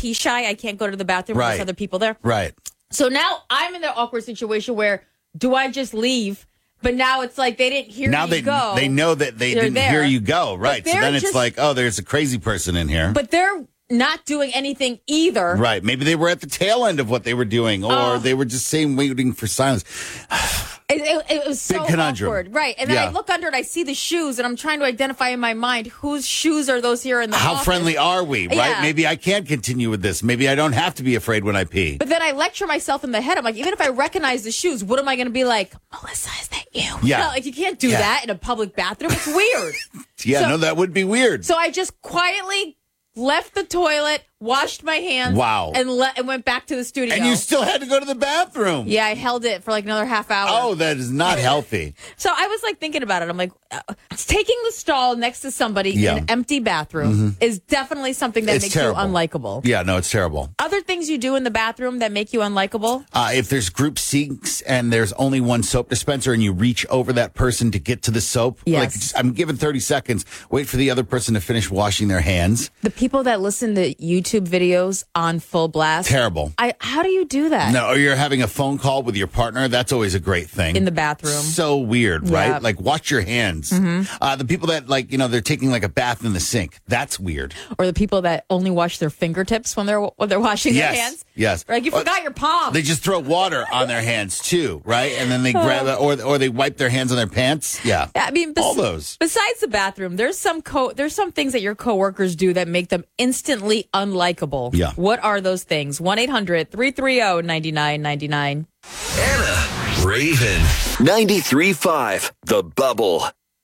pee shy. I can't go to the bathroom when there's other people there. Right. So now I'm in the awkward situation where do I just leave? But now it's like they didn't hear now me go. They know that they didn't hear you go. Right. So then it's like, oh, there's a crazy person in here. But they're not doing anything either. Right. Maybe they were at the tail end of what they were doing, or they were just waiting for silence. It was so Big conundrum. awkward. Right. And then I look under and I see the shoes, and I'm trying to identify in my mind whose shoes are those here in the How office. friendly are we, right? Yeah. Maybe I can continue with this. Maybe I don't have to be afraid when I pee. But then I lecture myself in the head. I'm like, even if I recognize the shoes, what am I going to be like, Melissa, is that you? Yeah. No, like, you can't do that in a public bathroom. It's weird. No, that would be weird. So I just quietly left the toilet, washed my hands, and went back to the studio. And you still had to go to the bathroom. Yeah, I held it for like another half hour. Oh, that is not healthy. So I was like thinking about it. I'm like, taking the stall next to somebody in an empty bathroom is definitely something that makes terrible. you unlikable. Yeah, no, it's terrible. Other things you do in the bathroom that make you unlikable? If there's group sinks and there's only one soap dispenser and you reach over that person to get to the soap, I'm given 30 seconds, wait for the other person to finish washing their hands. The people that listen to YouTube videos on full blast. Terrible. How do you do that? No, or you're having a phone call with your partner. That's always a great thing. In the bathroom. So weird, right? Like, wash your hands. The people that, they're taking like a bath in the sink. That's weird. Or the people that only wash their fingertips when they're washing their hands. Yes. Like, you forgot your palm. They just throw water on their hands too, right? And then they grab it, or they wipe their hands on their pants. Yeah. I mean, all those. Besides the bathroom, there's some things that your coworkers do that make them instantly unlikable. Yeah. What are those things? 1-800-330-9999. Anna, Raven, 93.5, The Bubble.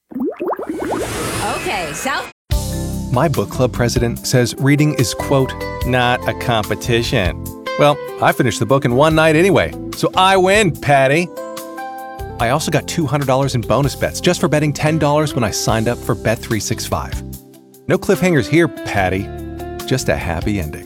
Okay, South. My book club president says reading is, quote, not a competition. Well, I finished the book in one night anyway, so I win, Patty. I also got $200 in bonus bets just for betting $10 when I signed up for Bet365. No cliffhangers here, Patty. Just a happy ending.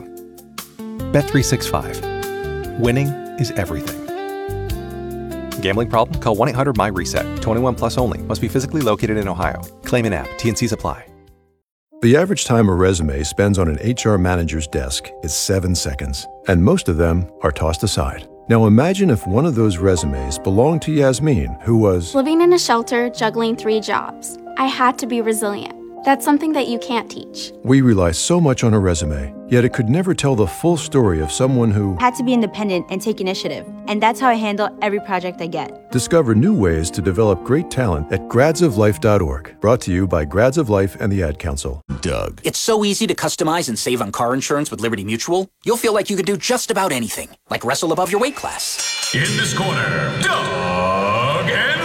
Bet365. Winning is everything. Gambling problem? Call 1-800-MY-RESET. 21 plus only. Must be physically located in Ohio. Claim in app. T&Cs apply. The average time a resume spends on an HR manager's desk is 7 seconds, and most of them are tossed aside. Now imagine if one of those resumes belonged to Yasmin, who was living in a shelter, juggling 3 jobs. I had to be resilient. That's something that you can't teach. We rely so much on a resume, yet it could never tell the full story of someone who had to be independent and take initiative. And that's how I handle every project I get. Discover new ways to develop great talent at gradsoflife.org. Brought to you by Grads of Life and the Ad Council. Doug. It's so easy to customize and save on car insurance with Liberty Mutual. You'll feel like you could do just about anything, like wrestle above your weight class. In this corner, Doug and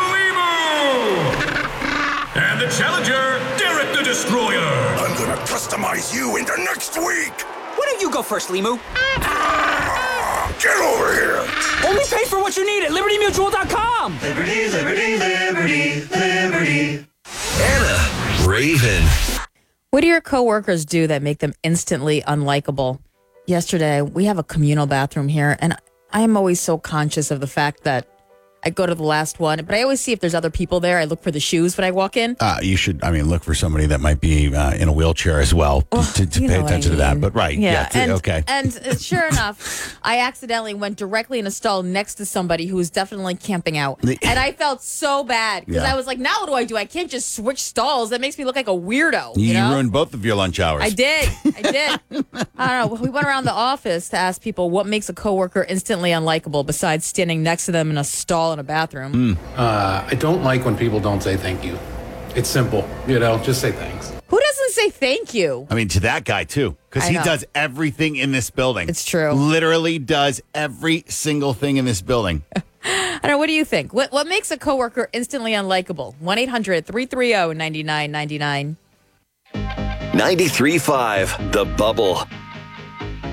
Limu. And the challenger, Derek the Destroyer. I'm gonna customize you into next week. Why don't you go first, Limu? Get over here. Only pay for what you need at LibertyMutual.com. Liberty, liberty, liberty, liberty. Anna, Raven. What do your coworkers do that make them instantly unlikable? Yesterday, we have a communal bathroom here, and I am always so conscious of the fact that I go to the last one, but I always see if there's other people there. I look for the shoes when I walk in. You should, look for somebody that might be in a wheelchair as well to pay attention to that. But right, okay. And sure enough, I accidentally went directly in a stall next to somebody who was definitely camping out. And I felt so bad because I was like, now what do? I can't just switch stalls. That makes me look like a weirdo. You know? ruined both of your lunch hours. I did. I don't know. We went around the office to ask people what makes a coworker instantly unlikable besides standing next to them in a stall in a bathroom. I don't like when people don't say thank you. It's simple, just say thanks. Who doesn't say thank you? To that guy too, because he does everything in this building. It's true. Literally does every single thing in this building. I don't know. What do you think? What makes a coworker instantly unlikable? 1-800-330-9999. 93.5, The Bubble.